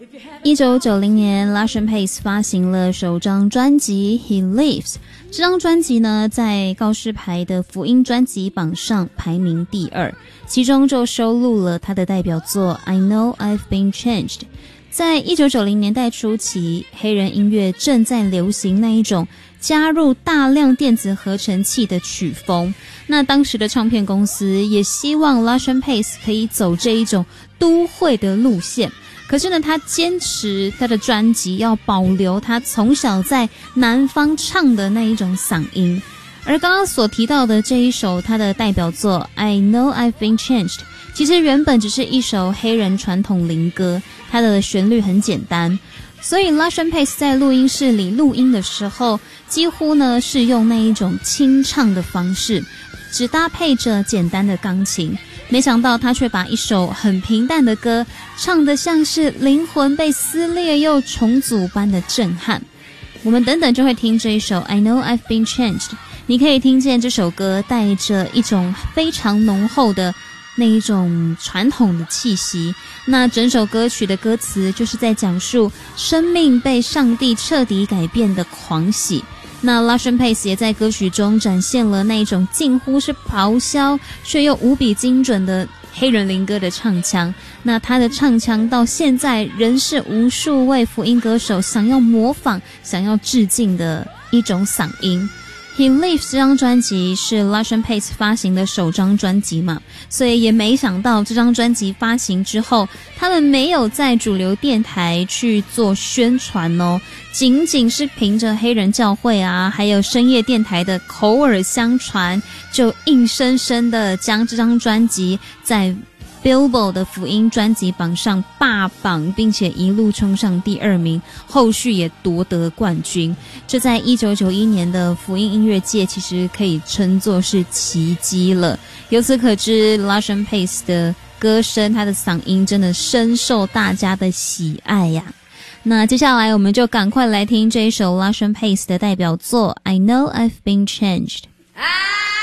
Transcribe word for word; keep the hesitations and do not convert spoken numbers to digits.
一九九零年 Lucian Pace 发行了首张专辑 He Lives， 这张专辑呢在告示牌的福音专辑榜上排名第二，其中就收录了他的代表作 I Know I've Been Changed。 在一九九零年代初期，黑人音乐正在流行那一种加入大量电子合成器的曲风，那当时的唱片公司也希望 Lucian Pace 可以走这一种都会的路线，可是呢他坚持他的专辑要保留他从小在南方唱的那一种嗓音。而刚刚所提到的这一首他的代表作 I Know I've Been Changed， 其实原本只是一首黑人传统灵歌，它的旋律很简单，所以 Lucian Pace 在录音室里录音的时候几乎呢是用那一种清唱的方式，只搭配着简单的钢琴，没想到他却把一首很平淡的歌唱得像是灵魂被撕裂又重组般的震撼。我们等等就会听这一首 I Know I've Been Changed， 你可以听见这首歌带着一种非常浓厚的那一种传统的气息，那整首歌曲的歌词就是在讲述生命被上帝彻底改变的狂喜。那 Lucian Pace 也在歌曲中展现了那一种近乎是咆哮却又无比精准的黑人灵歌的唱腔，那他的唱腔到现在仍是无数位福音歌手想要模仿想要致敬的一种嗓音。He Lives 这张专辑是 Lucian Pace 发行的首张专辑嘛，所以也没想到这张专辑发行之后，他们没有在主流电台去做宣传哦，仅仅是凭着黑人教会啊还有深夜电台的口耳相传，就硬生生的将这张专辑在Billboard 的福音专辑榜上霸榜，并且一路冲上第二名，后续也夺得冠军。这在一九九一年的福音音乐界其实可以称作是奇迹了。由此可知 Lucian Pace 的歌声，他的嗓音真的深受大家的喜爱呀。那接下来我们就赶快来听这一首 Lucian Pace 的代表作 I Know I've Been Changed。